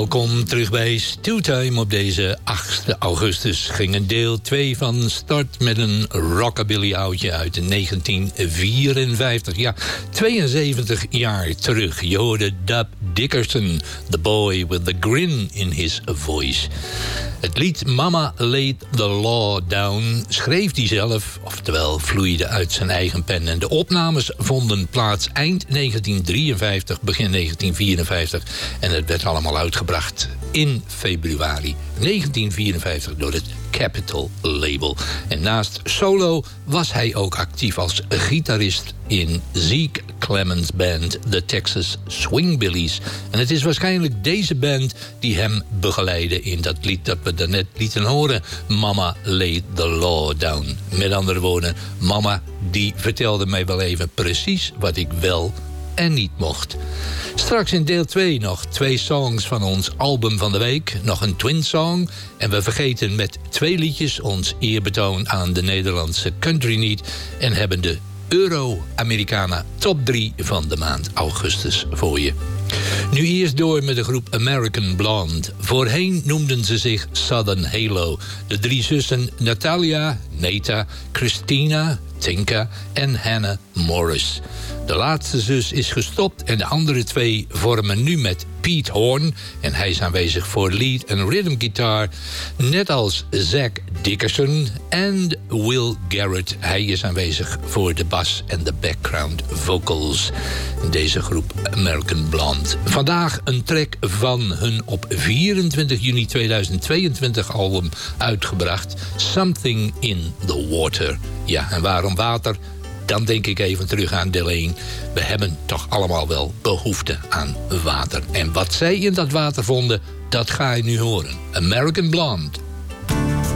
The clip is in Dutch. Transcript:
Welkom terug bij Stewtime op deze 8 augustus. Ging een deel 2 van start met een rockabilly oudje uit 1954. Ja, 72 jaar terug. Je hoorde Dub Dickerson, the boy with the grin in his voice. Het lied Mama Laid the Law Down schreef hij zelf, oftewel vloeide uit zijn eigen pen. En de opnames vonden plaats eind 1953, begin 1954. En het werd allemaal uitgebracht in februari 1954 door het Capitol label. En naast solo was hij ook actief als gitarist in Zeke Clemens' band, de Texas Swingbillies. En het is waarschijnlijk deze band die hem begeleidde in dat lied dat we daarnet lieten horen, Mama Laid the Law Down. Met andere woorden, mama die vertelde mij wel even precies wat ik wel en niet mocht. Straks in deel 2 nog 2 songs van ons album van de week. Nog een twin song. En we vergeten met 2 liedjes ons eerbetoon aan de Nederlandse country niet. En hebben de Euro-Americana top 3 van de maand augustus voor je. Nu eerst door met de groep American Blonde. Voorheen noemden ze zich Southern Halo. De 3 zussen Natalia, Neta, Christina, Tinka en Hannah Morris. De laatste zus is gestopt en de andere 2 vormen nu met Pete Horn. En hij is aanwezig voor lead en rhythm guitar. Net als Zach Dickerson en Will Garrett. Hij is aanwezig voor de bas en de background vocals. Deze groep American Blonde. Vandaag een track van hun op 24 juni 2022 album uitgebracht. Something in the Water. Ja, en waarom water? Dan denk ik even terug aan deel 1. We hebben toch allemaal wel behoefte aan water. En wat zij in dat water vonden, dat ga je nu horen. American Blonde.